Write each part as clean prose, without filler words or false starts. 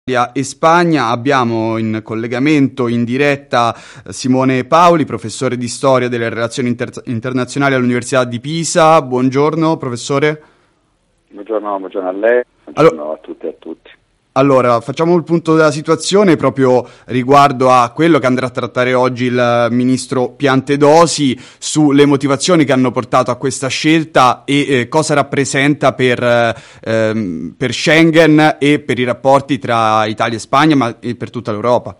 Italia e Spagna. Abbiamo in collegamento in diretta Simone Paoli, professore di storia delle relazioni internazionali all'Università di Pisa. Buongiorno professore. Buongiorno a lei, buongiorno a tutte e a tutti. Allora, facciamo il punto della situazione proprio riguardo a quello che andrà a trattare oggi il ministro Piantedosi sulle motivazioni che hanno portato a questa scelta e cosa rappresenta per Schengen e per i rapporti tra Italia e Spagna, ma e per tutta l'Europa.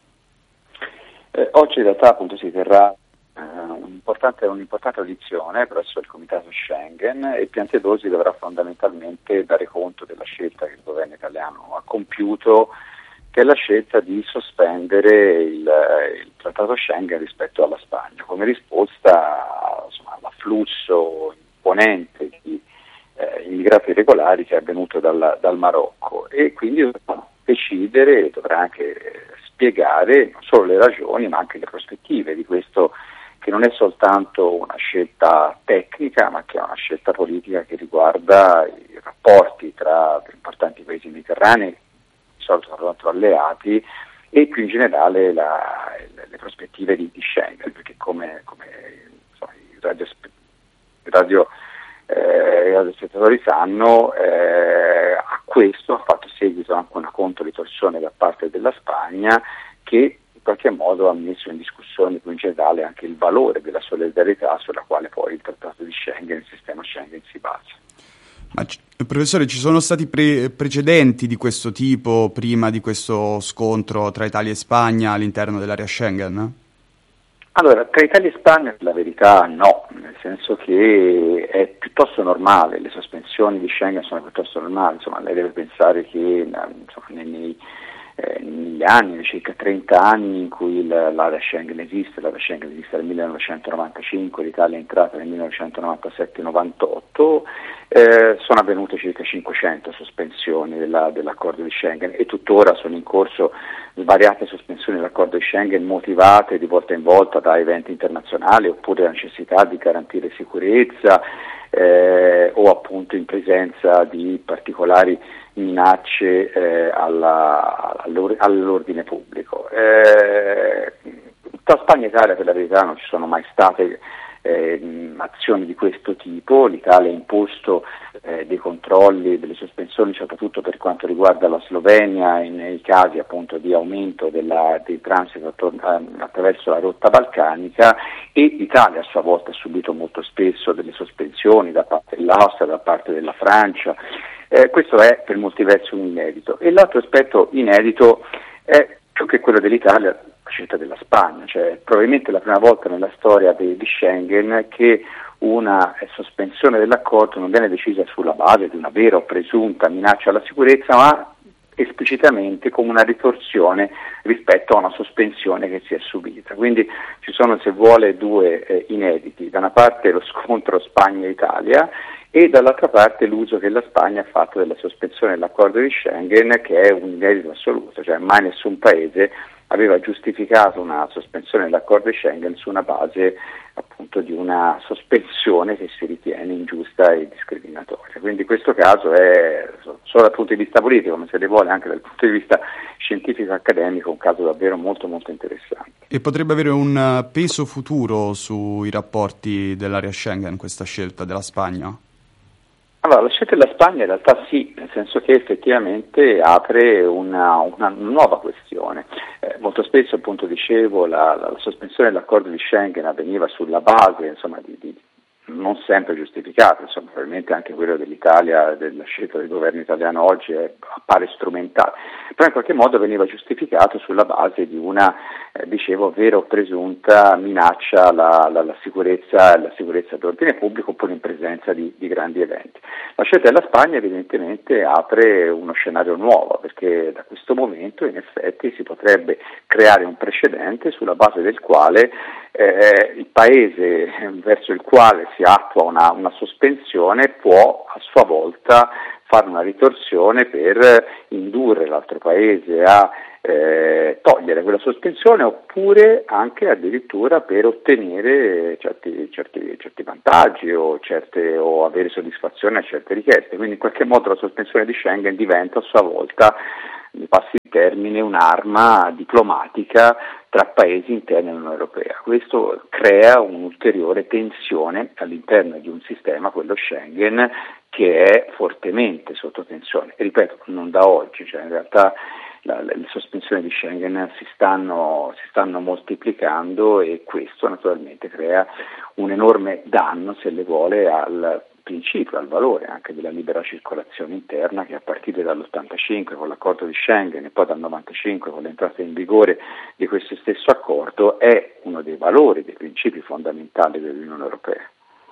Oggi in realtà appunto si terrà un'importante audizione presso il Comitato Schengen e Piantedosi dovrà fondamentalmente dare conto della scelta che il governo italiano ha compiuto, che è la scelta di sospendere il Trattato Schengen rispetto alla Spagna, come risposta all'afflusso imponente di immigrati regolari che è avvenuto dal Marocco, e quindi dovrà decidere e dovrà anche spiegare non solo le ragioni ma anche le prospettive di questo, che non è soltanto una scelta tecnica, ma che è una scelta politica che riguarda i rapporti tra gli importanti paesi mediterranei, di solito tra alleati, e più in generale le prospettive di Schengen, perché come i radiospettatori sanno, a questo ha fatto seguito anche una controritorsione da parte della Spagna, che in qualche modo ha messo in discussione più in generale anche il valore della solidarietà sulla quale poi il Trattato di Schengen, il sistema Schengen si basa. Ma, professore, ci sono stati precedenti di questo tipo prima di questo scontro tra Italia e Spagna all'interno dell'area Schengen? Allora, tra Italia e Spagna la verità no, nel senso che è piuttosto normale, le sospensioni di Schengen sono piuttosto normali, insomma lei deve pensare che negli anni, nei circa 30 anni in cui l'area Schengen esiste dal 1995, l'Italia è entrata nel 1997-98, sono avvenute circa 500 sospensioni dell'accordo di Schengen e tuttora sono in corso svariate sospensioni dell'accordo di Schengen motivate di volta in volta da eventi internazionali oppure la necessità di garantire sicurezza o appunto in presenza di particolari minacce all'ordine pubblico. Tra Spagna e Italia per la verità non ci sono mai state azioni di questo tipo. L'Italia ha imposto dei controlli, delle sospensioni soprattutto per quanto riguarda la Slovenia nei casi appunto di aumento dei transito attraverso la rotta balcanica, e l'Italia a sua volta ha subito molto spesso delle sospensioni da parte dell'Austria, da parte della Francia. Questo è per molti versi un inedito, e l'altro aspetto inedito è più che quello dell'Italia, la scelta della Spagna, cioè probabilmente la prima volta nella storia di Schengen che una sospensione dell'accordo non viene decisa sulla base di una vera o presunta minaccia alla sicurezza, ma esplicitamente come una ritorsione rispetto a una sospensione che si è subita. Quindi ci sono, se vuole, due inediti: da una parte lo scontro Spagna-Italia e dall'altra parte l'uso che la Spagna ha fatto della sospensione dell'accordo di Schengen, che è un inedito assoluto, cioè mai nessun paese aveva giustificato una sospensione dell'accordo di Schengen su una base appunto di una sospensione che si ritiene ingiusta e discriminatoria. Quindi questo caso è, solo dal punto di vista politico, ma se ne vuole anche dal punto di vista scientifico-accademico, un caso davvero molto molto interessante. E potrebbe avere un peso futuro sui rapporti dell'area Schengen questa scelta della Spagna? Allora, la scelta della Spagna in realtà sì, nel senso che effettivamente apre una nuova questione. Molto spesso, appunto dicevo, la sospensione dell'accordo di Schengen avveniva sulla base, insomma, di non sempre giustificato, insomma, probabilmente anche quello dell'Italia, della scelta del governo italiano oggi appare strumentale, però in qualche modo veniva giustificato sulla base di una, vera o presunta minaccia alla sicurezza dell'ordine pubblico oppure in presenza di grandi eventi. La scelta della Spagna evidentemente apre uno scenario nuovo, perché da questo momento in effetti si potrebbe creare un precedente sulla base del quale il paese verso il quale si attua una sospensione può a sua volta fare una ritorsione per indurre l'altro paese a togliere quella sospensione, oppure anche addirittura per ottenere certi vantaggi o avere soddisfazione a certe richieste. Quindi in qualche modo la sospensione di Schengen diventa a sua volta, mi passi il termine, un'arma diplomatica tra paesi interni all'Unione Europea. Questo crea un'ulteriore tensione all'interno di un sistema, quello Schengen, che è fortemente sotto tensione. E ripeto, non da oggi, in realtà le sospensioni di Schengen si stanno moltiplicando, e questo naturalmente crea un enorme danno, se le vuole, al principio, al valore anche della libera circolazione interna, che a partire dall'85 con l'accordo di Schengen e poi dal 95 con l'entrata in vigore di questo stesso accordo è uno dei valori, dei principi fondamentali dell'Unione Europea.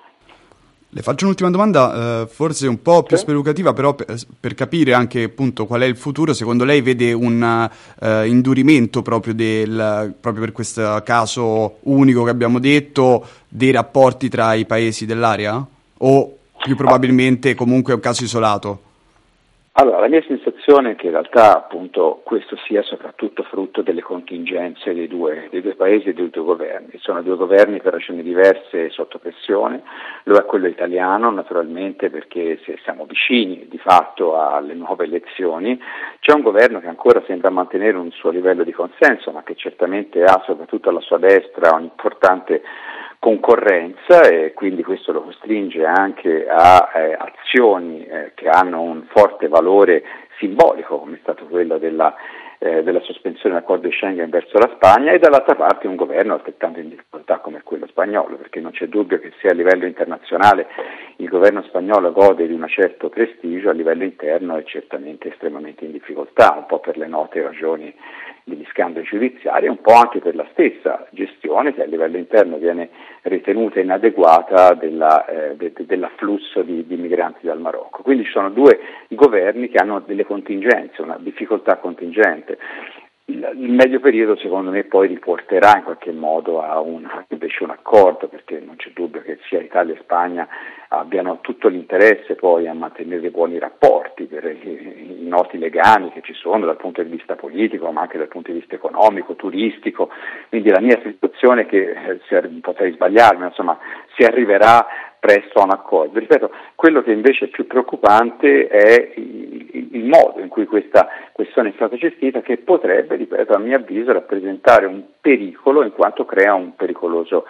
Le faccio un'ultima domanda, forse un po' più spelucativa, però per capire anche appunto qual è il futuro. Secondo lei vede un indurimento proprio per questo caso unico che abbiamo detto, dei rapporti tra i paesi dell'area? O più probabilmente comunque è un caso isolato? Allora, la mia sensazione è che in realtà appunto questo sia soprattutto frutto delle contingenze dei due paesi e dei due governi. Sono due governi per ragioni diverse sotto pressione, lo è quello italiano naturalmente perché siamo vicini di fatto alle nuove elezioni. C'è un governo che ancora sembra mantenere un suo livello di consenso, ma che certamente ha soprattutto alla sua destra un'importante concorrenza, e quindi questo lo costringe anche a azioni che hanno un forte valore simbolico, come è stato quello della sospensione dell'accordo di Schengen verso la Spagna, e dall'altra parte un governo altrettanto in difficoltà come quello spagnolo, perché non c'è dubbio che se a livello internazionale il governo spagnolo gode di un certo prestigio, a livello interno è certamente estremamente in difficoltà, un po' per le note ragioni degli scandali giudiziari, un po' anche per la stessa gestione che a livello interno viene ritenuta inadeguata dell'afflusso di migranti dal Marocco. Quindi ci sono due governi che hanno delle contingenze, una difficoltà contingente. Il medio periodo secondo me poi riporterà in qualche modo a invece un accordo, perché non c'è dubbio che sia Italia e Spagna abbiano tutto l'interesse poi a mantenere dei buoni rapporti per i noti legami che ci sono dal punto di vista politico, ma anche dal punto di vista economico, turistico. Quindi la mia sensazione è che, potrei sbagliarmi, insomma, si arriverà presto a un accordo. Ripeto, quello che invece è più preoccupante è il modo in cui questa questione è stata gestita, che potrebbe, ripeto, a mio avviso rappresentare un pericolo, in quanto crea un pericoloso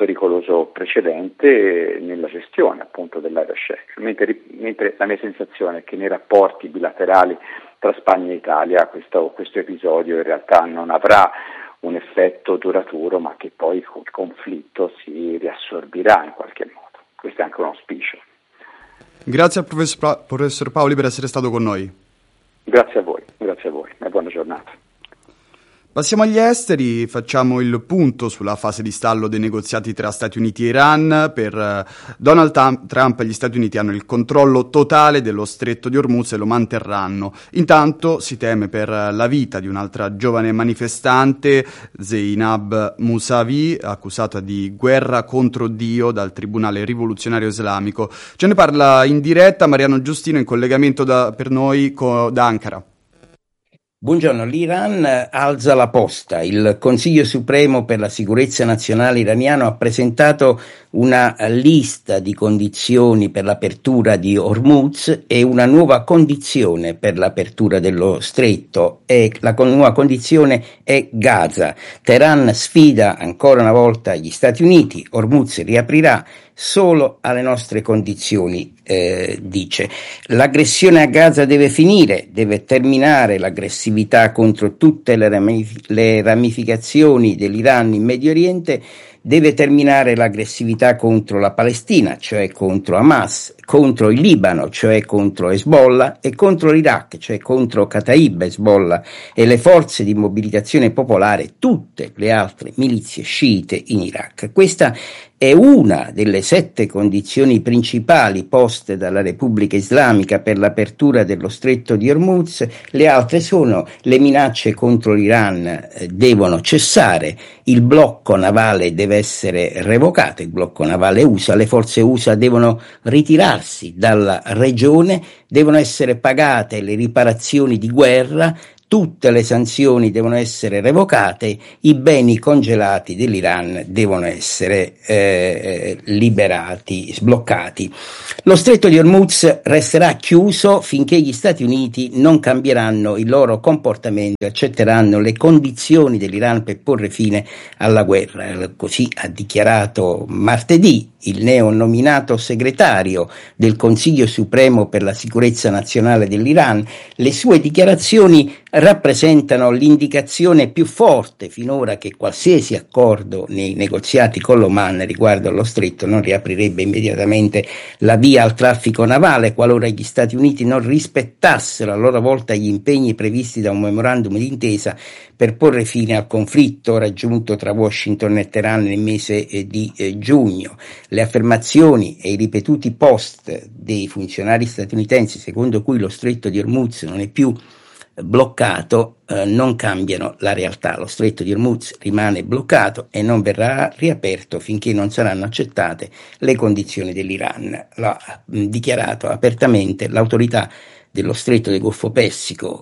precedente nella gestione appunto dell'area Schengen, mentre la mia sensazione è che nei rapporti bilaterali tra Spagna e Italia questo episodio in realtà non avrà un effetto duraturo, ma che poi il conflitto si riassorbirà in qualche modo. Questo è anche un auspicio. Grazie al professor Paoli per essere stato con noi. Grazie a voi e buona giornata. Passiamo agli esteri, facciamo il punto sulla fase di stallo dei negoziati tra Stati Uniti e Iran. Per Donald Trump gli Stati Uniti hanno il controllo totale dello stretto di Hormuz e lo manterranno. Intanto si teme per la vita di un'altra giovane manifestante, Zainab Mousavi, accusata di guerra contro Dio dal Tribunale Rivoluzionario Islamico. Ce ne parla in diretta Mariano Giustino in collegamento per noi da Ankara. Buongiorno, l'Iran alza la posta. Il Consiglio Supremo per la Sicurezza Nazionale iraniano ha presentato una lista di condizioni per l'apertura di Hormuz e una nuova condizione per l'apertura dello stretto. E la nuova condizione è Gaza. Teheran sfida ancora una volta gli Stati Uniti. Hormuz riaprirà solo alle nostre condizioni, dice. L'aggressione a Gaza deve finire, deve terminare l'aggressività contro tutte le ramificazioni dell'Iran in Medio Oriente, deve terminare l'aggressività contro la Palestina, cioè contro Hamas, contro il Libano, cioè contro Hezbollah, e contro l'Iraq, cioè contro Kataib, Hezbollah e le forze di mobilitazione popolare, tutte le altre milizie sciite in Iraq. Questa è una delle 7 condizioni principali poste dalla Repubblica Islamica per l'apertura dello stretto di Hormuz. Le altre sono: le minacce contro l'Iran devono cessare, il blocco navale deve essere revocato, il blocco navale USA, le forze USA devono ritirarsi dalla regione, devono essere pagate le riparazioni di guerra, tutte le sanzioni devono essere revocate, i beni congelati dell'Iran devono essere liberati, sbloccati. Lo stretto di Hormuz resterà chiuso finché gli Stati Uniti non cambieranno il loro comportamento e accetteranno le condizioni dell'Iran per porre fine alla guerra. Così ha dichiarato martedì il neonominato segretario del Consiglio Supremo per la Sicurezza Nazionale dell'Iran. Le sue dichiarazioni rappresentano l'indicazione più forte finora che qualsiasi accordo nei negoziati con l'Oman riguardo allo stretto non riaprirebbe immediatamente la via al traffico navale qualora gli Stati Uniti non rispettassero a loro volta gli impegni previsti da un memorandum d'intesa per porre fine al conflitto raggiunto tra Washington e Teheran nel mese di giugno. Le affermazioni e i ripetuti post dei funzionari statunitensi secondo cui lo stretto di Hormuz non è più bloccato non cambiano la realtà. Lo stretto di Hormuz rimane bloccato e non verrà riaperto finché non saranno accettate le condizioni dell'Iran. L'ha dichiarato apertamente l'autorità dello stretto del Golfo Persico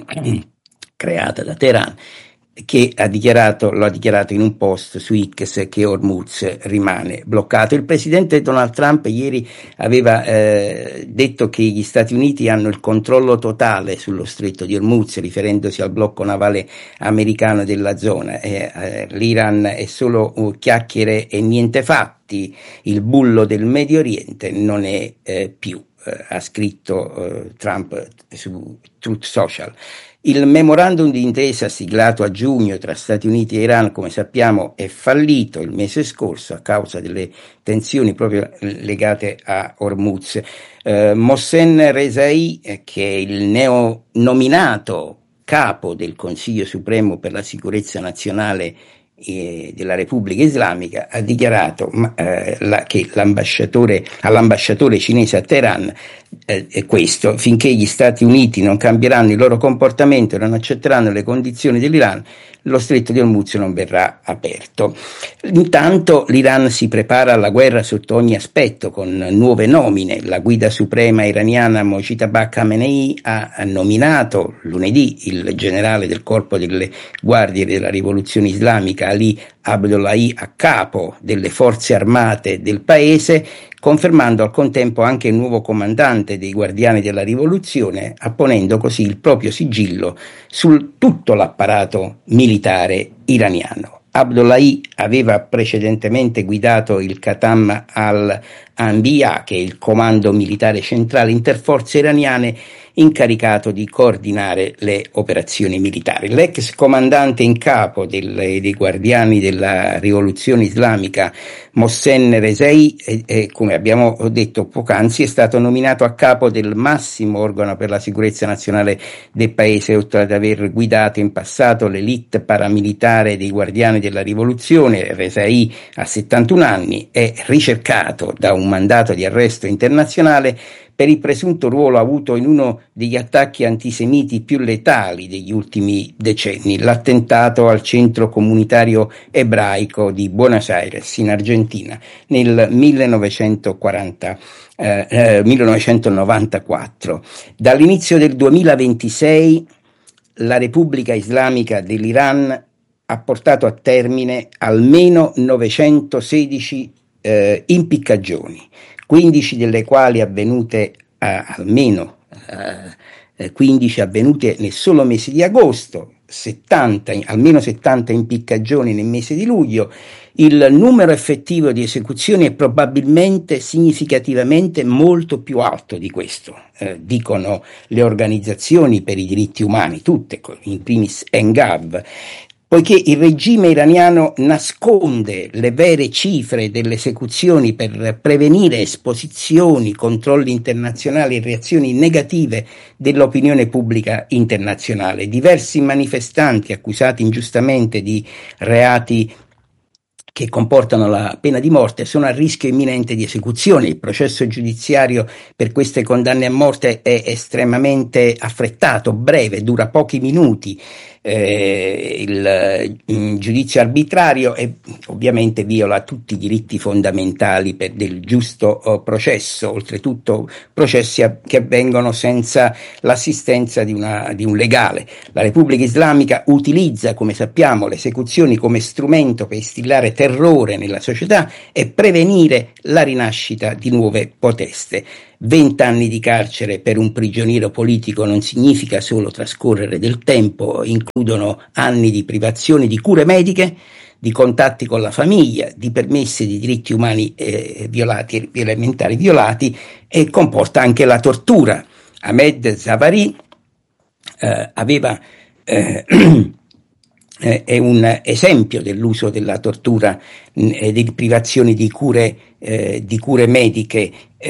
creata da Teheran, che lo ha dichiarato in un post su X che Hormuz rimane bloccato. Il presidente Donald Trump ieri aveva detto che gli Stati Uniti hanno il controllo totale sullo stretto di Hormuz, riferendosi al blocco navale americano della zona. L'Iran è solo chiacchiere e niente fatti, il bullo del Medio Oriente non è più, ha scritto Trump su Truth Social. Il memorandum di intesa siglato a giugno tra Stati Uniti e Iran, come sappiamo, è fallito il mese scorso a causa delle tensioni proprio legate a Hormuz. Mohsen Rezaei, che è il neonominato capo del Consiglio Supremo per la Sicurezza Nazionale della Repubblica Islamica, ha dichiarato che all'ambasciatore cinese a Teheran questo: finché gli Stati Uniti non cambieranno il loro comportamento e non accetteranno le condizioni dell'Iran, lo stretto di Hormuz non verrà aperto. Intanto l'Iran si prepara alla guerra sotto ogni aspetto con nuove nomine. La guida suprema iraniana Mojtaba Khamenei ha nominato lunedì il generale del corpo delle guardie della rivoluzione islamica Ali Abdullahi a capo delle forze armate del paese, confermando al contempo anche il nuovo comandante dei Guardiani della Rivoluzione, apponendo così il proprio sigillo su tutto l'apparato militare iraniano. Abdullahi aveva precedentemente guidato il Qatam al-Anbiya, che è il comando militare centrale interforze iraniane incaricato di coordinare le operazioni militari. L'ex comandante in capo dei Guardiani della Rivoluzione Islamica, Mohsen Rezaei, come abbiamo detto poc'anzi, è stato nominato a capo del massimo organo per la sicurezza nazionale del paese, oltre ad aver guidato in passato l'elite paramilitare dei Guardiani della Rivoluzione. Rezaei ha 71 anni, è ricercato da un mandato di arresto internazionale per il presunto ruolo avuto in uno degli attacchi antisemiti più letali degli ultimi decenni, l'attentato al centro comunitario ebraico di Buenos Aires in Argentina nel 1994. Dall'inizio del 2026 la Repubblica Islamica dell'Iran ha portato a termine almeno 916 impiccagioni, 15 delle quali avvenute almeno 15 avvenute nel solo mese di agosto, almeno 70 impiccagioni nel mese di luglio. Il numero effettivo di esecuzioni è probabilmente significativamente molto più alto di questo, dicono le organizzazioni per i diritti umani, tutte, in primis Engav. Poiché il regime iraniano nasconde le vere cifre delle esecuzioni per prevenire esposizioni, controlli internazionali e reazioni negative dell'opinione pubblica internazionale. Diversi manifestanti accusati ingiustamente di reati che comportano la pena di morte sono a rischio imminente di esecuzione. Il processo giudiziario per queste condanne a morte è estremamente affrettato, breve, dura pochi minuti. il giudizio arbitrario e ovviamente viola tutti i diritti fondamentali del giusto processo, oltretutto processi che avvengono senza l'assistenza di un legale. La Repubblica Islamica utilizza, come sappiamo, le esecuzioni come strumento per instillare terrore nella società e prevenire la rinascita di nuove proteste. 20 anni di carcere per un prigioniero politico non significa solo trascorrere del tempo, includono anni di privazioni di cure mediche, di contatti con la famiglia, di permessi di diritti umani elementari violati, e comporta anche la tortura. Ahmed Zavari è un esempio dell'uso della tortura e di privazioni di cure mediche.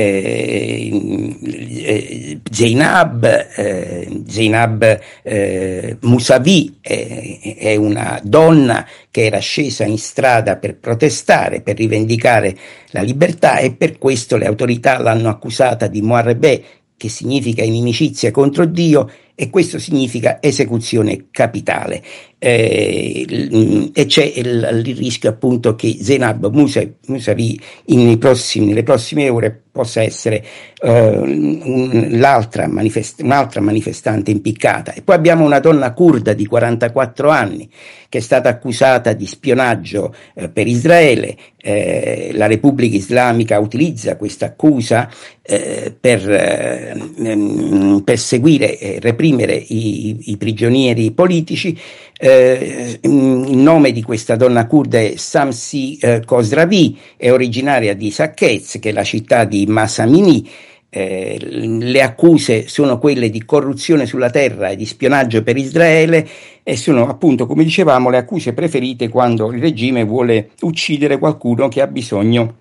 Zeinab Mousavi è una donna che era scesa in strada per protestare, per rivendicare la libertà, e per questo le autorità l'hanno accusata di muharebe, che significa inimicizia contro Dio, e questo significa esecuzione capitale. E c'è il rischio appunto che Zeinab Mousavi nelle prossime ore possa essere un'altra manifestante impiccata. E poi abbiamo una donna curda di 44 anni che è stata accusata di spionaggio per Israele. La Repubblica Islamica utilizza questa accusa per perseguire e reprimere i prigionieri politici. Il nome di questa donna curda è Samsi Khosravi, è originaria di Saqqez, che è la città di Masamini. Le accuse sono quelle di corruzione sulla terra e di spionaggio per Israele, e sono appunto, come dicevamo, le accuse preferite quando il regime vuole uccidere qualcuno che ha bisogno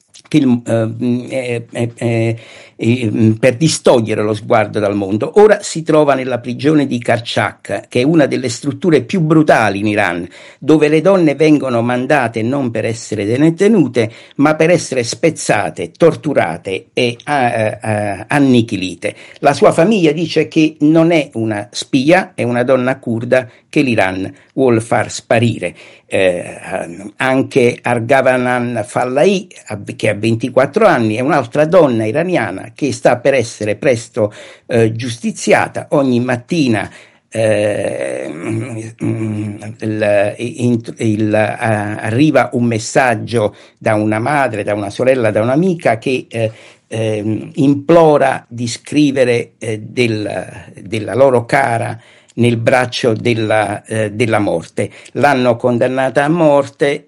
per distogliere lo sguardo dal mondo. Ora si trova nella prigione di Karchak, che è una delle strutture più brutali in Iran, dove le donne vengono mandate non per essere detenute, ma per essere spezzate, torturate e annichilite. La sua famiglia dice che non è una spia, è una donna curda che l'Iran vuol far sparire. Anche Argavanan Fallahi, che ha 24 anni, è un'altra donna iraniana che sta per essere presto giustiziata. Ogni mattina arriva un messaggio da una madre, da una sorella, da un'amica che implora di scrivere della loro cara nel braccio della morte. L'hanno condannata a morte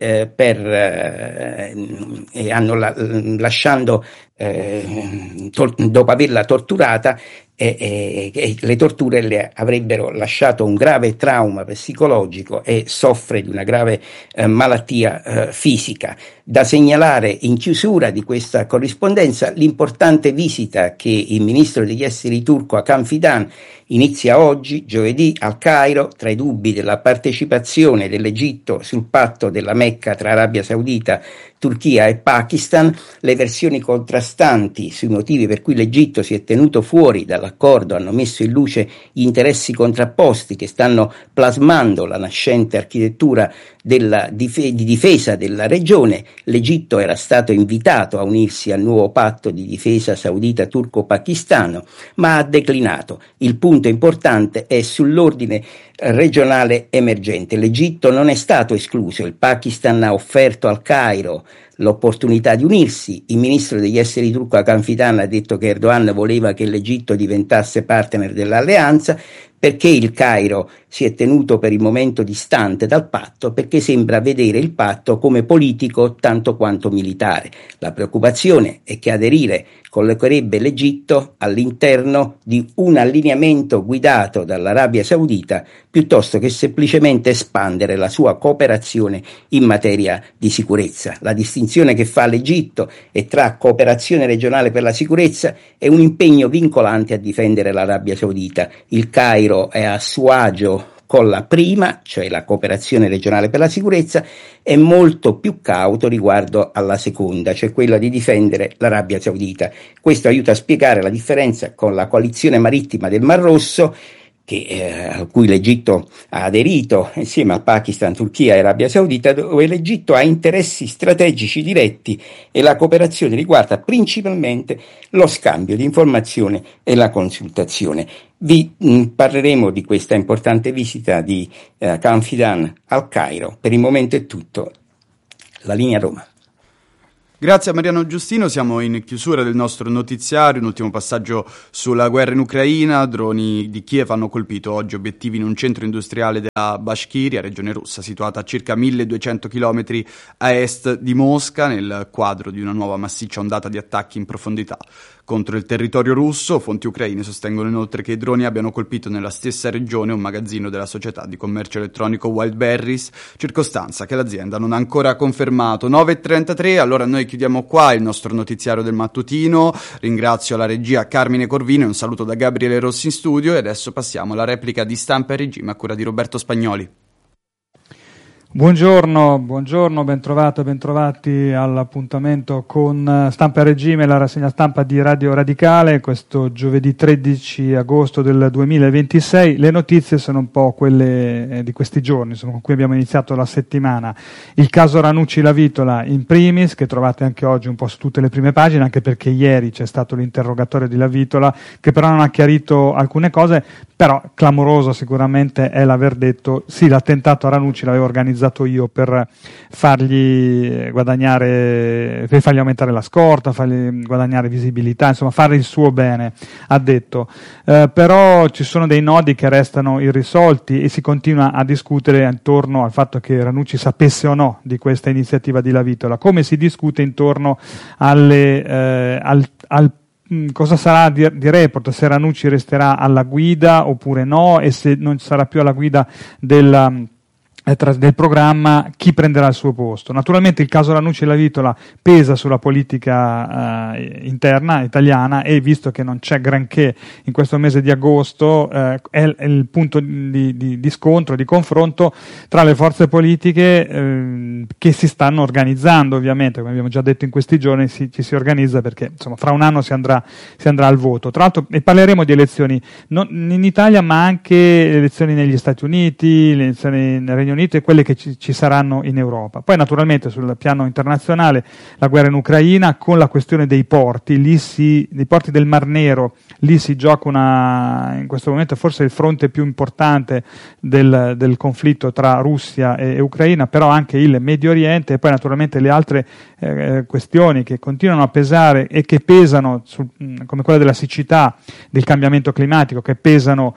dopo averla torturata, e le torture le avrebbero lasciato un grave trauma psicologico e soffre di una grave malattia fisica. Da segnalare in chiusura di questa corrispondenza l'importante visita che il ministro degli esteri turco Hakan Fidan inizia oggi, giovedì, al Cairo, tra i dubbi della partecipazione dell'Egitto sul patto della Mecca tra Arabia Saudita, Turchia e Pakistan, le versioni contrastanti sui motivi per cui l'Egitto si è tenuto fuori dall'accordo hanno messo in luce gli interessi contrapposti che stanno plasmando la nascente architettura di difesa della regione. L'Egitto era stato invitato a unirsi al nuovo patto di difesa saudita-turco-pakistano, ma ha declinato. Il punto importante è sull'ordine regionale emergente. L'Egitto non è stato escluso, il Pakistan ha offerto al Cairo l'opportunità di unirsi. Il ministro degli esteri turco Hakan Fidan ha detto che Erdogan voleva che l'Egitto diventasse partner dell'alleanza, perché il Cairo si è tenuto per il momento distante dal patto, perché sembra vedere il patto come politico tanto quanto militare. La preoccupazione è che aderire collocherebbe l'Egitto all'interno di un allineamento guidato dall'Arabia Saudita, piuttosto che semplicemente espandere la sua cooperazione in materia di sicurezza. La distinzione che fa l'Egitto è tra cooperazione regionale per la sicurezza e un impegno vincolante a difendere l'Arabia Saudita. Il Cairo è a suo agio con la prima, cioè la cooperazione regionale per la sicurezza, è molto più cauto riguardo alla seconda, cioè quella di difendere l'Arabia Saudita. Questo aiuta a spiegare la differenza con la coalizione marittima del Mar Rosso, a cui l'Egitto ha aderito insieme a Pakistan, Turchia e Arabia Saudita, dove l'Egitto ha interessi strategici diretti e la cooperazione riguarda principalmente lo scambio di informazioni e la consultazione. Vi parleremo di questa importante visita di Khan Fidan al Cairo. Per il momento è tutto. La linea Roma. Grazie a Mariano Giustino, siamo in chiusura del nostro notiziario, un ultimo passaggio sulla guerra in Ucraina. Droni di Kiev hanno colpito oggi obiettivi in un centro industriale della Bashkiria, regione russa, situata a circa 1200 km a est di Mosca, nel quadro di una nuova massiccia ondata di attacchi in profondità contro il territorio russo. Fonti ucraine sostengono inoltre che i droni abbiano colpito nella stessa regione un magazzino della società di commercio elettronico Wildberries, circostanza che l'azienda non ha ancora confermato. 9.33, allora noi chiudiamo qua il nostro notiziario del mattutino. Ringrazio la regia Carmine Corvino e un saluto da Gabriele Rossi in studio, e adesso passiamo alla replica di Stampa e Regime a cura di Roberto Spagnoli. Buongiorno, bentrovati all'appuntamento con Stampa e Regime, la rassegna stampa di Radio Radicale, questo giovedì 13 agosto del 2026. Le notizie sono un po' quelle di questi giorni, insomma, con cui abbiamo iniziato la settimana. Il caso Ranucci Lavitola in primis, che trovate anche oggi un po' su tutte le prime pagine, anche perché ieri c'è stato l'interrogatorio di Lavitola, che però non ha chiarito alcune cose, però clamoroso sicuramente è l'aver detto sì, l'attentato a Ranucci l'avevo organizzato io per fargli guadagnare, per fargli aumentare la scorta, fargli guadagnare visibilità, insomma fare il suo bene, ha detto. Però ci sono dei nodi che restano irrisolti e si continua a discutere intorno al fatto che Ranucci sapesse o no di questa iniziativa di Lavitola, come si discute intorno al cosa sarà di Report, se Ranucci resterà alla guida oppure no, e se non sarà più alla guida del programma, chi prenderà il suo posto. Naturalmente il caso Ranucci e Lavitola pesa sulla politica interna italiana, e visto che non c'è granché in questo mese di agosto, è il punto di scontro, di confronto tra le forze politiche che si stanno organizzando. Ovviamente, come abbiamo già detto in questi giorni, ci si organizza perché insomma fra un anno si andrà al voto. Tra l'altro, e parleremo di elezioni non in Italia, ma anche elezioni negli Stati Uniti, le elezioni nel Regno Unito e quelle che ci saranno in Europa. Poi naturalmente sul piano internazionale la guerra in Ucraina, con la questione dei porti, dei porti del Mar Nero, lì si gioca in questo momento forse il fronte più importante del conflitto tra Russia e Ucraina, però anche il Medio Oriente, e poi naturalmente le altre questioni che continuano a pesare e che pesano come quella della siccità, del cambiamento climatico, che pesano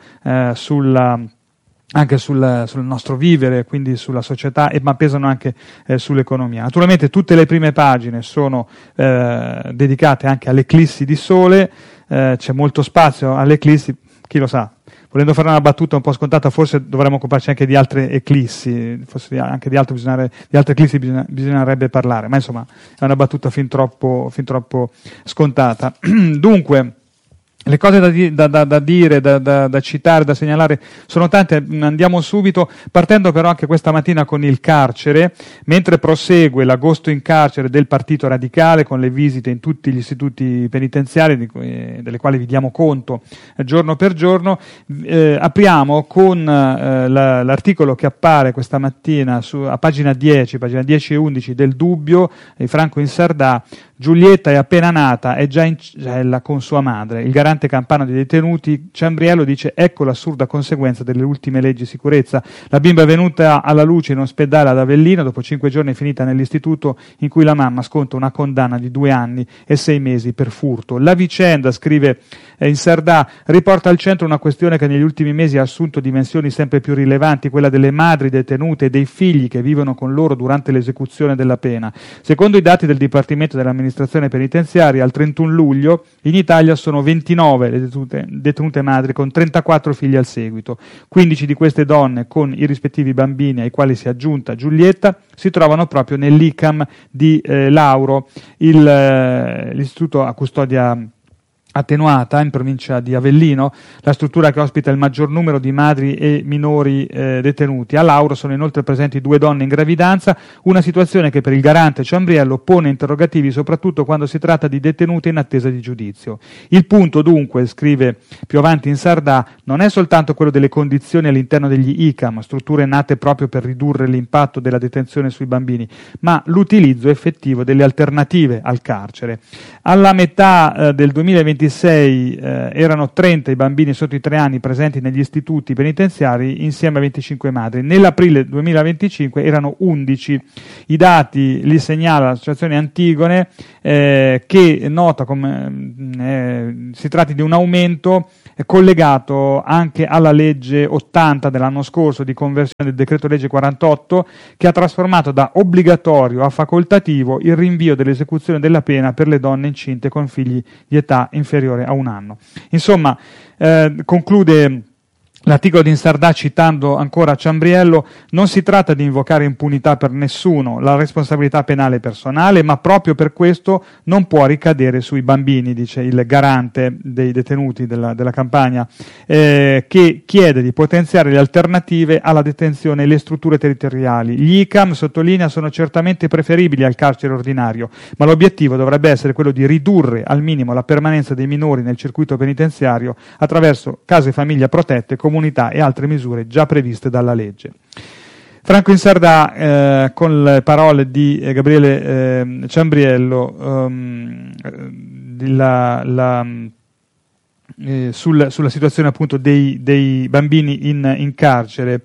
anche sul nostro vivere, quindi sulla società, ma pesano anche sull'economia. Naturalmente tutte le prime pagine sono dedicate anche all'eclissi di sole, c'è molto spazio all'eclissi, chi lo sa. Volendo fare una battuta un po' scontata, forse dovremmo occuparci anche di altre eclissi, forse anche di altre eclissi bisognerebbe parlare, ma insomma è una battuta fin troppo scontata. Dunque, le cose da dire, da citare, da segnalare sono tante. Andiamo subito, partendo però anche questa mattina con il carcere, mentre prosegue l'agosto in carcere del Partito Radicale, con le visite in tutti gli istituti penitenziari, delle quali vi diamo conto giorno per giorno. Apriamo con l'articolo che appare questa mattina a pagina 10 e 11 del Dubbio, di Franco Insardà. Giulietta è appena nata, è già in cella con sua madre. Il garante campano dei detenuti, Ciambriello, dice: ecco l'assurda conseguenza delle ultime leggi di sicurezza. La bimba è venuta alla luce in ospedale ad Avellino, dopo 5 giorni è finita nell'istituto in cui la mamma sconta una condanna di 2 anni e 6 mesi per furto. La vicenda, scrive Insardà, riporta al centro una questione che negli ultimi mesi ha assunto dimensioni sempre più rilevanti, quella delle madri detenute e dei figli che vivono con loro durante l'esecuzione della pena. Secondo i dati del Dipartimento dell'Amministrazione penitenziaria, al 31 luglio in Italia sono 29 le detenute madri con 34 figli al seguito. 15 di queste donne, con i rispettivi bambini ai quali si è aggiunta Giulietta, si trovano proprio nell'ICAM di Lauro, l'istituto a custodia attenuata in provincia di Avellino, la struttura che ospita il maggior numero di madri e minori detenuti. A Lauro sono inoltre presenti 2 donne in gravidanza, una situazione che per il garante Ciambriello pone interrogativi soprattutto quando si tratta di detenute in attesa di giudizio. Il punto dunque, scrive più avanti in Sardà, non è soltanto quello delle condizioni all'interno degli ICAM, strutture nate proprio per ridurre l'impatto della detenzione sui bambini, ma l'utilizzo effettivo delle alternative al carcere. Alla metà del 2026 erano 30 i bambini sotto i 3 anni presenti negli istituti penitenziari insieme a 25 madri. Nell'aprile 2025 erano 11. I dati li segnala l'associazione Antigone, che nota come si tratti di un aumento collegato anche alla legge 80 dell'anno scorso di conversione del decreto legge 48, che ha trasformato da obbligatorio a facoltativo il rinvio dell'esecuzione della pena per le donne incinte con figli di età inferiore a 1 anno. Insomma, conclude l'articolo di Insardà citando ancora Ciambriello: non si tratta di invocare impunità per nessuno, la responsabilità penale è personale, ma proprio per questo non può ricadere sui bambini, dice il garante dei detenuti della campagna, che chiede di potenziare le alternative alla detenzione e le strutture territoriali. Gli ICAM, sottolinea, sono certamente preferibili al carcere ordinario, ma l'obiettivo dovrebbe essere quello di ridurre al minimo la permanenza dei minori nel circuito penitenziario attraverso case famiglia protette, comunità e altre misure già previste dalla legge. Franco Insardà, con le parole di Gabriele Ciambriello sulla situazione appunto dei bambini in carcere.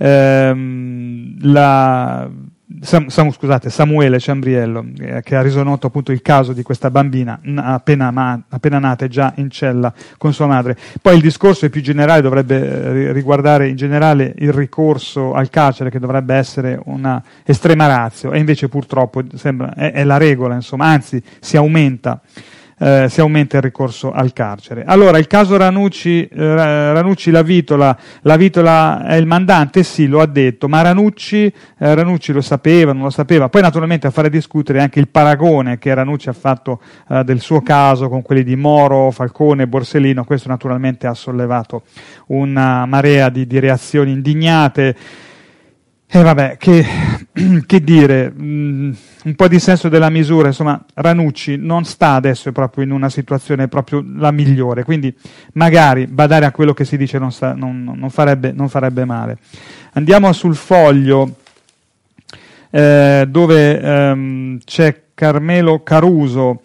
Samuele Ciambriello, che ha reso noto appunto il caso di questa bambina appena nata e già in cella con sua madre. Poi il discorso è più generale, dovrebbe riguardare in generale il ricorso al carcere, che dovrebbe essere una estrema ratio, e invece purtroppo sembra è la regola, insomma, anzi si aumenta il ricorso al carcere. Allora, il caso Ranucci La Vitola è il mandante? Sì, lo ha detto, ma Ranucci lo sapeva, non lo sapeva? Poi naturalmente a fare discutere anche il paragone che Ranucci ha fatto del suo caso con quelli di Moro, Falcone e Borsellino. Questo naturalmente ha sollevato una marea di reazioni indignate. E vabbè, che dire, un po' di senso della misura, insomma, Ranucci non sta adesso proprio in una situazione proprio la migliore, quindi magari badare a quello che si dice non farebbe male. Andiamo sul Foglio, dove c'è Carmelo Caruso.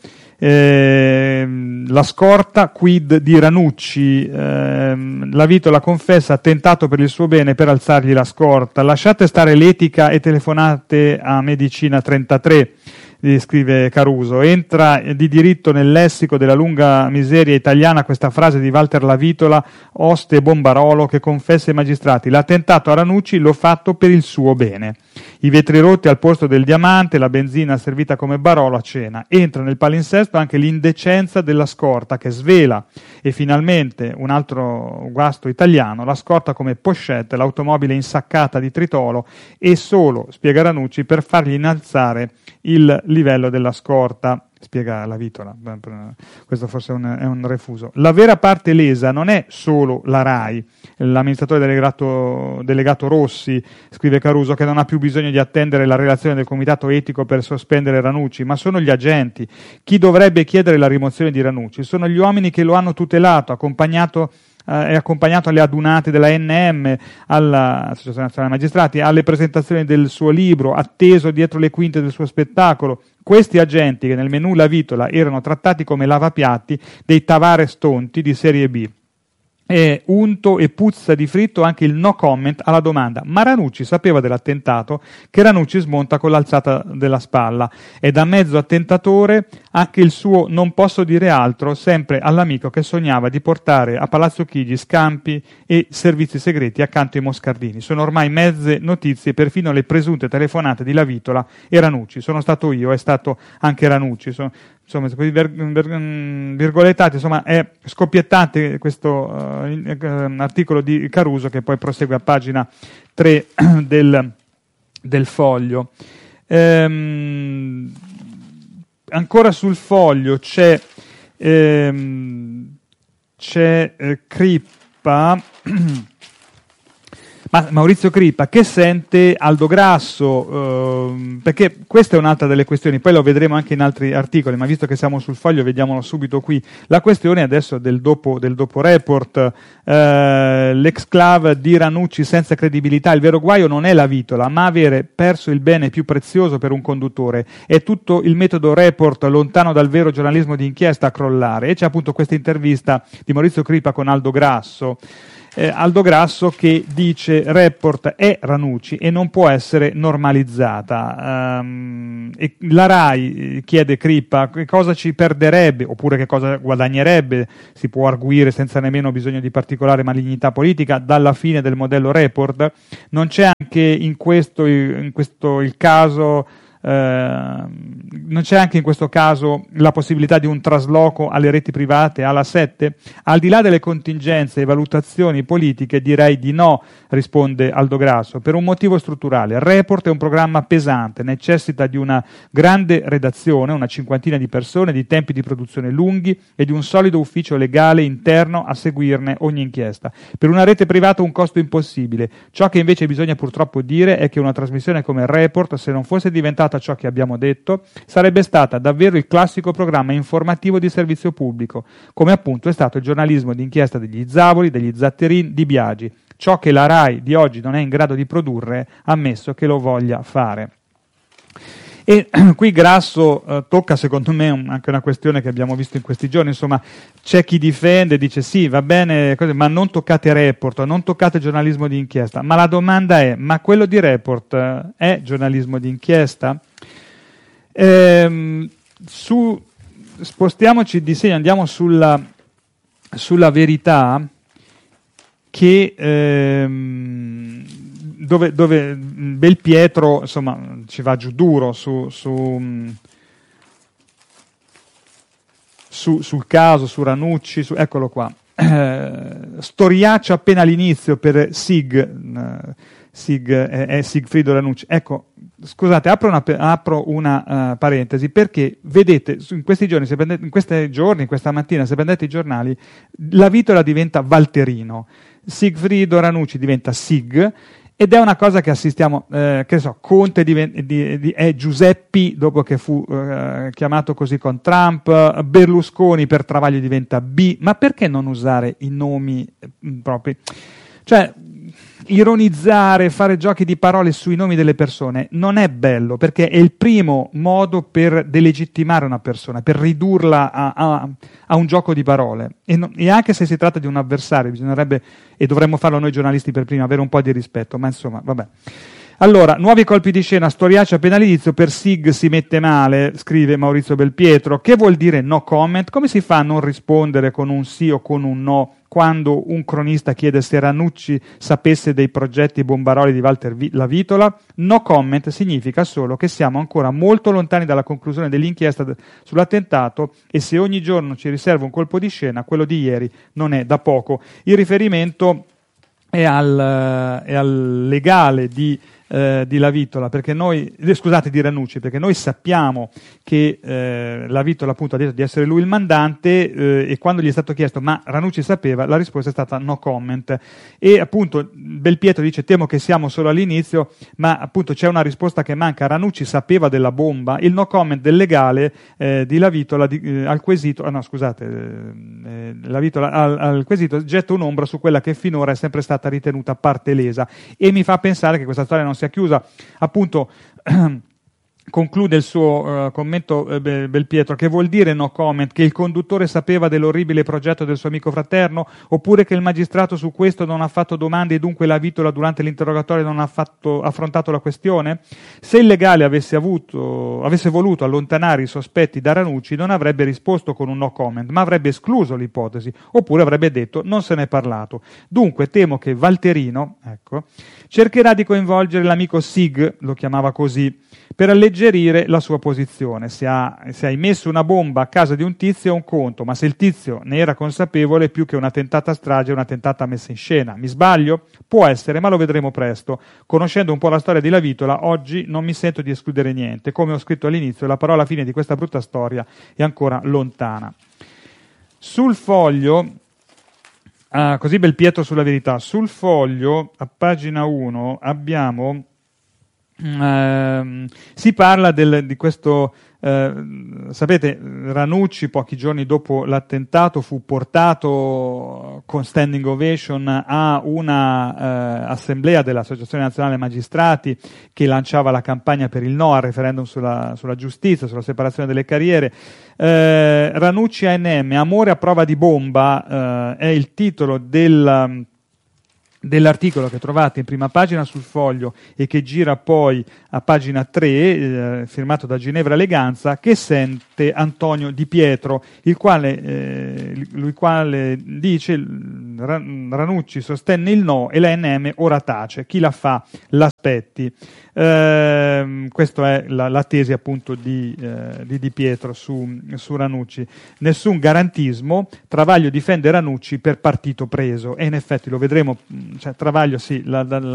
La scorta, quid di Ranucci, La Vitola confessa, ha tentato per il suo bene per alzargli la scorta, lasciate stare l'etica e telefonate a Medicina 33, scrive Caruso. Entra di diritto nel lessico della lunga miseria italiana questa frase di Walter La Vitola, oste e bombarolo, che confessa ai magistrati: l'attentato a Ranucci l'ho fatto per il suo bene. I vetri rotti al posto del diamante, la benzina servita come Barolo a cena. Entra nel palinsesto anche l'indecenza della scorta, che svela, e finalmente un altro guasto italiano, la scorta come pochette, l'automobile insaccata di tritolo, e solo, spiega Ranucci, per fargli innalzare il livello della scorta. Spiega La Vitola, questo forse è un refuso. La vera parte lesa non è solo la RAI, l'amministratore delegato Rossi, scrive Caruso, che non ha più bisogno di attendere la relazione del comitato etico per sospendere Ranucci, ma sono gli agenti. Chi dovrebbe chiedere la rimozione di Ranucci sono gli uomini che lo hanno tutelato, accompagnato alle adunate della NM, all'Associazione Nazionale Magistrati, alle presentazioni del suo libro, atteso dietro le quinte del suo spettacolo. Questi agenti, che nel menù La Vitola erano trattati come lavapiatti dei Tavares tonti di serie B. È unto e puzza di fritto anche il no comment alla domanda: ma Ranucci sapeva dell'attentato? Che Ranucci smonta con l'alzata della spalla. E da mezzo attentatore anche il suo non posso dire altro, sempre all'amico che sognava di portare a Palazzo Chigi scampi e servizi segreti accanto ai moscardini. Sono ormai mezze notizie perfino le presunte telefonate di La Vitola e Ranucci. Sono stato io, è stato anche Ranucci. Insomma, virgolettati, insomma, è scoppiettante questo articolo di Caruso, che poi prosegue a pagina 3 del Foglio. Ancora sul Foglio c'è C'è Crippa, Maurizio Crippa, che sente Aldo Grasso, perché questa è un'altra delle questioni, poi lo vedremo anche in altri articoli, ma visto che siamo sul Foglio vediamolo subito qui. La questione adesso del dopo report, l'exclave di Ranucci senza credibilità. Il vero guaio non è la vitola, ma avere perso il bene più prezioso per un conduttore. È tutto il metodo report, lontano dal vero giornalismo di inchiesta, a crollare. E c'è appunto questa intervista di Maurizio Crippa con Aldo Grasso. Aldo Grasso che dice report è Ranucci e non può essere normalizzata. E la RAI, chiede Crippa, che cosa ci perderebbe oppure che cosa guadagnerebbe, si può arguire senza nemmeno bisogno di particolare malignità politica, dalla fine del modello report. Non c'è anche in questo il caso non c'è anche in questo caso la possibilità di un trasloco alle reti private, alla 7? Al di là delle contingenze e valutazioni politiche direi di no, risponde Aldo Grasso, per un motivo strutturale. Report è un programma pesante, necessita di una grande redazione, una cinquantina di persone, di tempi di produzione lunghi e di un solido ufficio legale interno a seguirne ogni inchiesta. Per una rete privata un costo impossibile. Ciò che invece bisogna purtroppo dire è che una trasmissione come Report, se non fosse diventata ciò che abbiamo detto, sarebbe stata davvero il classico programma informativo di servizio pubblico, come appunto è stato il giornalismo d'inchiesta degli Zavoli, degli Zatterin, di Biagi, ciò che la RAI di oggi non è in grado di produrre, ammesso che lo voglia fare. E qui Grasso tocca secondo me anche una questione che abbiamo visto in questi giorni, insomma c'è chi difende, dice sì va bene, ma non toccate Report, non toccate giornalismo di inchiesta, ma la domanda è, ma quello di Report è giornalismo di inchiesta? Spostiamoci di segno, andiamo sulla Verità, che dove Belpietro insomma ci va giù duro sul caso, su Ranucci, eccolo qua. Storiaccia appena all'inizio per Sig è Sigfrido Ranucci. Ecco, scusate, apro una parentesi, perché vedete in questi giorni, questa mattina, se prendete i giornali, la vitola diventa Valterino, Sigfrido Ranucci diventa Sig, ed è una cosa che assistiamo, Conte è Giuseppi dopo che fu chiamato così con Trump, Berlusconi per Travaglio diventa B, ma perché non usare i nomi propri? Cioè, ironizzare, fare giochi di parole sui nomi delle persone non è bello, perché è il primo modo per delegittimare una persona, per ridurla a un gioco di parole. E anche se si tratta di un avversario, bisognerebbe, e dovremmo farlo noi giornalisti per prima, avere un po' di rispetto, ma insomma, vabbè. Allora, nuovi colpi di scena, storiaccia appena all'inizio, per Sig si mette male, scrive Maurizio Belpietro. Che vuol dire no comment? Come si fa a non rispondere con un sì o con un no quando un cronista chiede se Ranucci sapesse dei progetti bombaroli di Walter La Vitola? No comment significa solo che siamo ancora molto lontani dalla conclusione dell'inchiesta sull'attentato, e se ogni giorno ci riserva un colpo di scena, quello di ieri non è da poco. Il riferimento è al legale di La Vitola, perché noi, scusate, di Ranucci, perché noi sappiamo che La Vitola appunto ha detto di essere lui il mandante, e quando gli è stato chiesto ma Ranucci sapeva, la risposta è stata no comment, e appunto Belpietro dice temo che siamo solo all'inizio, ma appunto c'è una risposta che manca. Ranucci sapeva della bomba. Il no comment del legale di La Vitola al quesito, La Vitola al quesito getta un'ombra su quella che finora è sempre stata ritenuta parte lesa, e mi fa pensare che questa storia non sia chiusa. Appunto conclude il suo commento Belpietro, che vuol dire no comment? Che il conduttore sapeva dell'orribile progetto del suo amico fraterno, oppure che il magistrato su questo non ha fatto domande e dunque La Vitola durante l'interrogatorio non ha affrontato la questione? Se il legale avesse voluto allontanare i sospetti da Ranucci, non avrebbe risposto con un no comment, ma avrebbe escluso l'ipotesi, oppure avrebbe detto non se ne è parlato. Dunque temo che Valterino, cercherà di coinvolgere l'amico Sig, lo chiamava così, per alleggerire la sua posizione. Se hai messo una bomba a casa di un tizio è un conto, ma se il tizio ne era consapevole, più che una tentata strage è una tentata messa in scena. Mi sbaglio? Può essere, ma lo vedremo presto. Conoscendo un po' la storia di La Vitola, oggi non mi sento di escludere niente. Come ho scritto all'inizio, la parola fine di questa brutta storia è ancora lontana. Sul Foglio, così Belpietro sulla Verità, sul Foglio, a pagina 1, abbiamo, si parla di questo, sapete, Ranucci pochi giorni dopo l'attentato fu portato con standing ovation a una assemblea dell'Associazione Nazionale Magistrati che lanciava la campagna per il no al referendum sulla giustizia, sulla separazione delle carriere. Ranucci ANM, amore a prova di bomba, è il titolo dell'articolo che trovate in prima pagina sul Foglio e che gira poi a pagina 3, firmato da Ginevra Leganza, che sente Antonio Di Pietro, il quale dice: Ranucci sostenne il no e l'ANM ora tace, chi la fa l'aspetti. Questa è la tesi appunto di Di Pietro su Ranucci. Nessun garantismo, Travaglio difende Ranucci per partito preso, e in effetti lo vedremo, cioè Travaglio sì,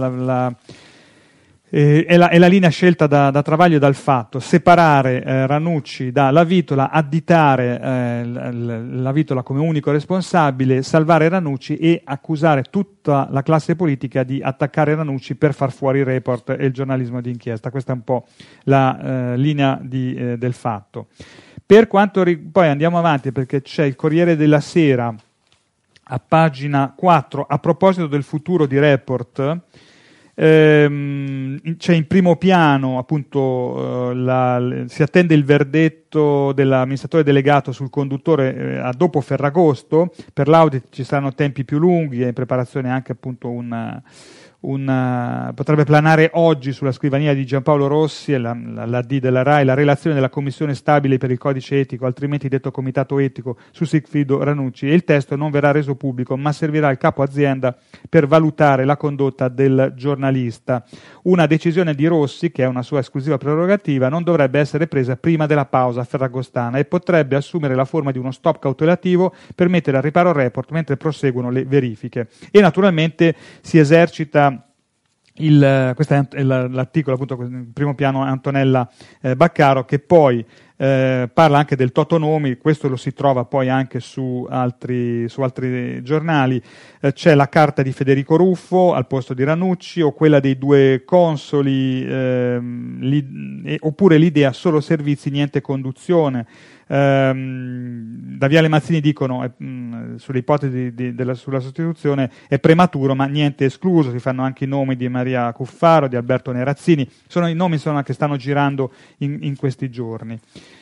è la linea scelta da Travaglio e dal Fatto: separare Ranucci da Lavitola, additare Lavitola come unico responsabile, salvare Ranucci e accusare tutta la classe politica di attaccare Ranucci per far fuori il Report e il giornalismo di inchiesta. Questa è un po' la linea del Fatto. Per quanto poi andiamo avanti, perché c'è il Corriere della Sera a pagina 4, a proposito del futuro di Report. C'è in primo piano appunto si attende il verdetto dell'amministratore delegato sul conduttore a dopo Ferragosto. Per l'audit ci saranno tempi più lunghi, è in preparazione anche appunto potrebbe planare oggi sulla scrivania di Giampaolo Rossi e l'AD della RAI la relazione della commissione stabile per il codice etico, altrimenti detto comitato etico, su Sigfrido Ranucci, e il testo non verrà reso pubblico ma servirà al capo azienda per valutare la condotta del giornalista. Una decisione di Rossi, che è una sua esclusiva prerogativa, non dovrebbe essere presa prima della pausa ferragostana e potrebbe assumere la forma di uno stop cautelativo per mettere al riparo il Report mentre proseguono le verifiche. E naturalmente si esercita questo è l'articolo, appunto, in primo piano Antonella Baccaro, che poi parla anche del Totonomi. Questo lo si trova poi anche su altri giornali. C'è la carta di Federico Ruffo al posto di Ranucci, o quella dei due consoli, oppure l'idea solo servizi, niente conduzione. Da Viale Mazzini dicono sulle ipotesi sulla sostituzione è prematuro ma niente escluso. Si fanno anche i nomi di Maria Cuffaro, di Alberto Nerazzini, i nomi che stanno girando in questi giorni.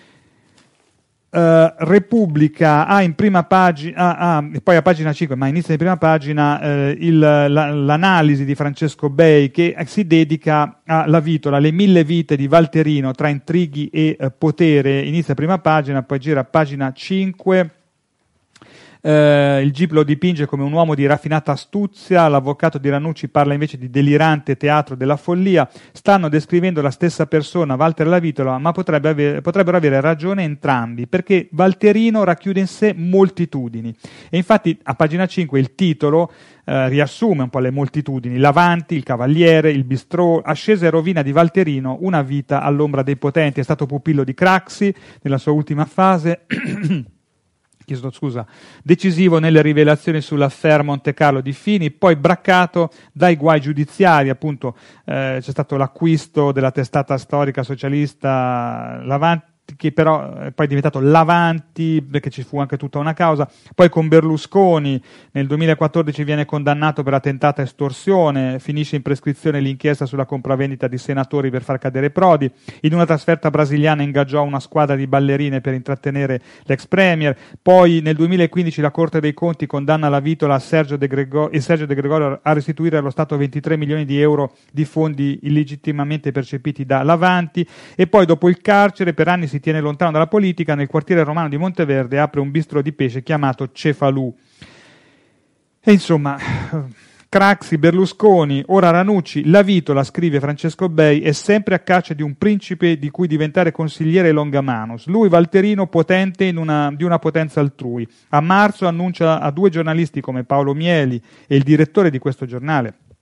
Repubblica in prima pagina, e poi a pagina 5, ma inizia in prima pagina l'analisi di Francesco Bei, che si dedica a Lavitola, le 1000 vite di Valterino tra intrighi e potere. Inizia a prima pagina, poi gira a pagina 5. Il GIP lo dipinge come un uomo di raffinata astuzia, l'avvocato di Ranucci parla invece di delirante teatro della follia. Stanno descrivendo la stessa persona, Walter Lavitola, ma potrebbero avere ragione entrambi, perché Valterino racchiude in sé moltitudini. E infatti a pagina 5 il titolo riassume un po' le moltitudini: l'Avanti, il Cavaliere, il Bistrò, ascesa e rovina di Valterino, una vita all'ombra dei potenti. È stato pupillo di Craxi nella sua ultima fase. Decisivo nelle rivelazioni sull'affaire Monte Carlo di Fini, poi braccato dai guai giudiziari. Appunto c'è stato l'acquisto della testata storica socialista L'Avanti, che però poi è diventato l'Avanti, perché ci fu anche tutta una causa. Poi con Berlusconi nel 2014 viene condannato per la tentata estorsione, finisce in prescrizione l'inchiesta sulla compravendita di senatori per far cadere Prodi. In una trasferta brasiliana ingaggiò una squadra di ballerine per intrattenere l'ex premier. Poi nel 2015 la Corte dei Conti condanna Lavitola e Sergio De Gregorio a restituire allo Stato 23 milioni di euro di fondi illegittimamente percepiti da l'Avanti. E poi dopo il carcere per anni si tiene lontano dalla politica. Nel quartiere romano di Monteverde apre un bistrò di pesce chiamato Cefalù. E insomma, Craxi, Berlusconi, ora Ranucci, Lavitola, scrive Francesco Bei, è sempre a caccia di un principe di cui diventare consigliere longamanus. Lui, Valterino, potente di una potenza altrui. A marzo annuncia a 2 giornalisti come Paolo Mieli e il direttore di questo giornale,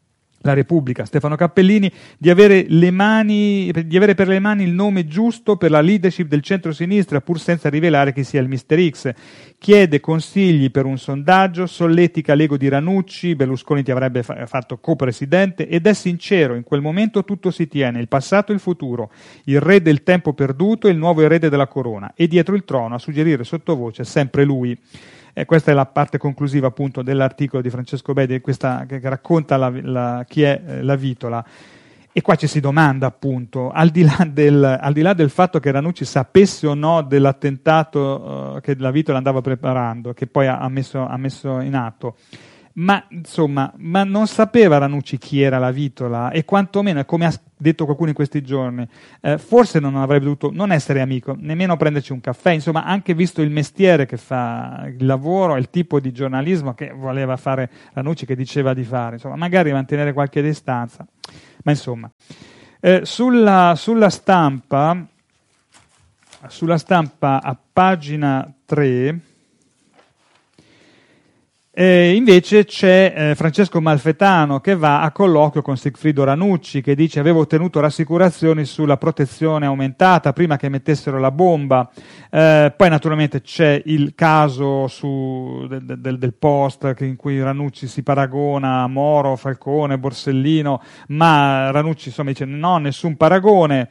La Repubblica, Stefano Cappellini, di avere per le mani il nome giusto per la leadership del centro-sinistra, pur senza rivelare chi sia il Mister X. Chiede consigli per un sondaggio, solletica l'ego di Ranucci, Berlusconi ti avrebbe fatto co-presidente, ed è sincero, in quel momento tutto si tiene, il passato e il futuro, il re del tempo perduto e il nuovo erede della corona, e dietro il trono a suggerire sottovoce sempre lui. Questa è la parte conclusiva appunto dell'articolo di Francesco Bedi, che racconta chi è la Vitola. E qua ci si domanda appunto, al di là del fatto che Ranucci sapesse o no dell'attentato che la Vitola andava preparando, che poi ha messo in atto, ma non sapeva Ranucci chi era la Vitola, e quantomeno, come ha detto qualcuno in questi giorni, forse non avrebbe dovuto non essere amico, nemmeno prenderci un caffè, insomma, anche visto il mestiere che fa, il lavoro, il tipo di giornalismo che voleva fare Ranucci, che diceva di fare, insomma, magari mantenere qualche distanza, ma insomma. Sulla stampa a pagina 3 invece c'è Francesco Malfetano che va a colloquio con Sigfrido Ranucci, che dice: avevo ottenuto rassicurazioni sulla protezione aumentata prima che mettessero la bomba. Poi naturalmente c'è il caso del post in cui Ranucci si paragona a Moro, Falcone, Borsellino, ma Ranucci insomma dice no, nessun paragone.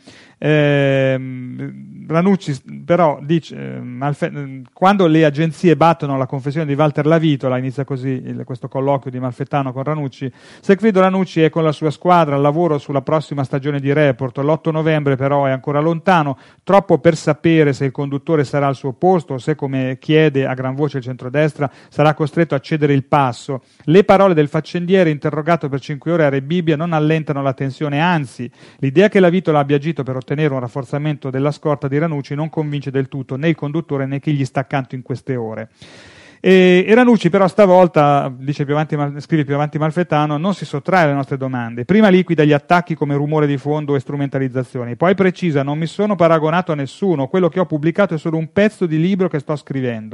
Ranucci però dice quando le agenzie battono la confessione di Walter Lavitola, inizia così questo colloquio di Malfettano con Ranucci, Sigfrido Ranucci è con la sua squadra al lavoro sulla prossima stagione di Report, l'8 novembre però è ancora lontano, troppo per sapere se il conduttore sarà al suo posto o se, come chiede a gran voce il centrodestra, sarà costretto a cedere il passo. Le parole del faccendiere interrogato per 5 ore a Re Bibbia non allentano la tensione, anzi l'idea che Lavitola abbia agito per ottenere un rafforzamento della scorta di Ranucci non convince del tutto né il conduttore né chi gli sta accanto in queste ore. E Ranucci però stavolta, scrive più avanti Malfettano, non si sottrae alle nostre domande. Prima liquida gli attacchi come rumore di fondo e strumentalizzazioni, poi precisa: non mi sono paragonato a nessuno, quello che ho pubblicato è solo un pezzo di libro che sto scrivendo.